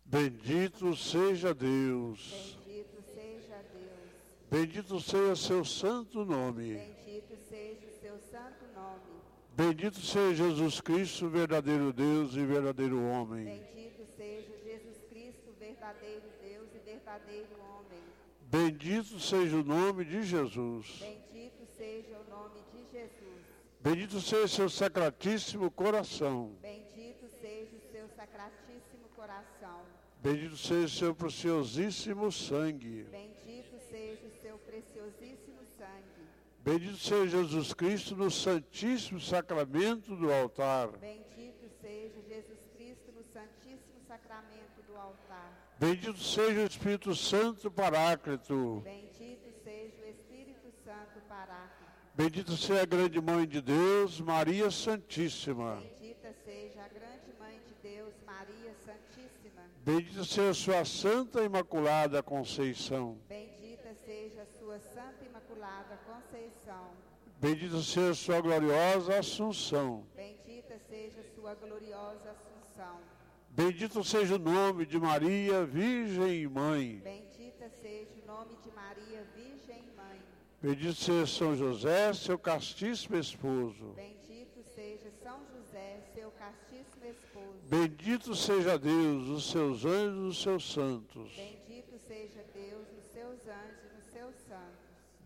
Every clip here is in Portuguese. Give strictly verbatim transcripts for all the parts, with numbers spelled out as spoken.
Bendito seja Deus. Bendito seja Deus. Bendito seja seu santo nome. Bendito seja o seu santo nome. Bendito seja Jesus Cristo, verdadeiro Deus e verdadeiro homem. Bendito seja Jesus Cristo, verdadeiro Deus e verdadeiro homem. Bendito seja o nome de Jesus. Bendito seja o nome de Jesus. Bendito seja seu sacratíssimo coração. Bendito seja o seu sacratíssimo coração. Bendito seja seu preciosíssimo sangue. Bendito seja o seu preciosíssimo sangue. Bendito seja Jesus Cristo no santíssimo sacramento do altar. Bendito seja Jesus Cristo no santíssimo sacramento do altar. Bendito seja o Espírito Santo Paráclito. Bendito seja o Espírito Santo Paráclito. Bendita seja a grande Mãe de Deus, Maria Santíssima. Bendita seja a grande Mãe de Deus, Maria Santíssima. Bendita seja a sua Santa Imaculada Conceição. Bendita seja a sua Santa Imaculada Conceição. Bendita seja a sua gloriosa Assunção. Bendita seja a sua gloriosa Assunção. Bendito seja o nome de Maria, Virgem e Mãe. Bendita seja o nome de Maria, Virgem e Mãe. Bendito seja São José, seu castíssimo esposo. Bendito seja São José, seu castíssimo esposo. Bendito seja Deus, os seus anjos e os seus santos. Bendito seja Deus nos seus anjos e nos seus santos.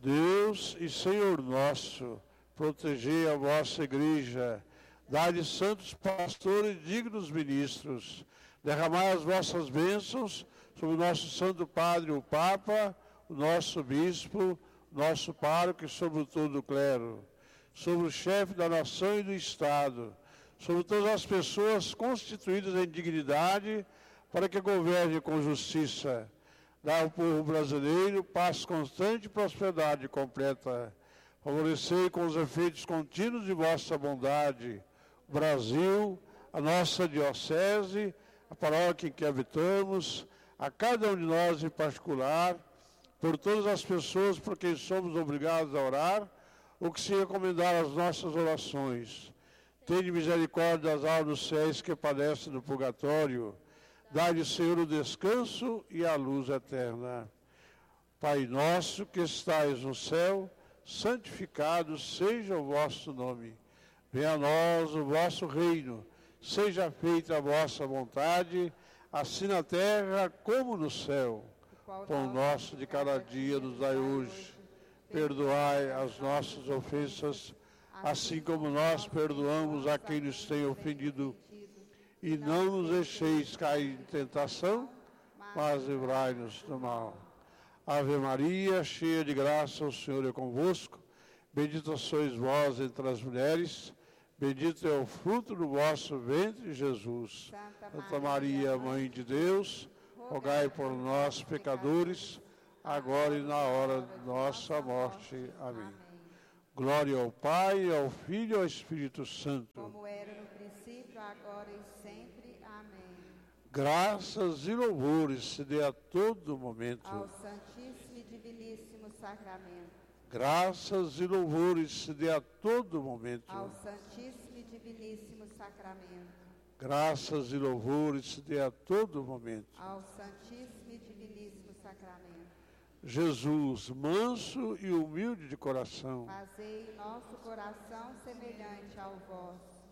Deus e Senhor nosso, protegei a vossa igreja, dai-lhe santos pastores e dignos ministros, derramai as vossas bênçãos sobre o nosso Santo Padre, o Papa, o nosso Bispo, nosso pároco e sobre todo o clero, sobre o chefe da nação e do Estado, sobre todas as pessoas constituídas em dignidade, para que governe com justiça. Dá ao povo brasileiro paz constante e prosperidade completa. Favorecei com os efeitos contínuos de vossa bondade o Brasil, a nossa diocese, a paróquia em que habitamos, a cada um de nós em particular, por todas as pessoas por quem somos obrigados a orar, o que se recomendar às nossas orações. Tende misericórdia das almas dos fiéis que padecem no purgatório. Dai-lhe, Senhor, o descanso e a luz eterna. Pai nosso que estais no céu, santificado seja o vosso nome. Venha a nós o vosso reino. Seja feita a vossa vontade, assim na terra como no céu. O pão nosso de cada dia nos dai hoje. Perdoai as nossas ofensas, assim como nós perdoamos a quem nos tem ofendido. E não nos deixeis cair em tentação, mas livrai-nos do mal. Ave Maria, cheia de graça, o Senhor é convosco. Bendita sois vós entre as mulheres, bendito é o fruto do vosso ventre, Jesus. Santa Maria, Mãe de Deus, rogai por nós, pecadores, agora e na hora de nossa morte. Amém. Glória ao Pai, ao Filho e ao Espírito Santo. Como era no princípio, agora e sempre. Amém. Graças e louvores se dê a todo momento. Ao Santíssimo e Diviníssimo Sacramento. Graças e louvores se dê a todo momento. Ao Santíssimo e Diviníssimo Sacramento. Graças e louvores se dê a todo momento. Ao Santíssimo e Diviníssimo Sacramento. Jesus, manso e humilde de coração, Fazei nosso coração semelhante ao vosso.